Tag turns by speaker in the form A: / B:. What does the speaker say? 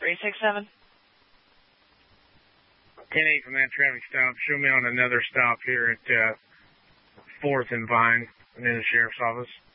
A: 367.
B: 10-8 from that traffic stop. Show me on another stop here at 4th and Vine in the sheriff's office.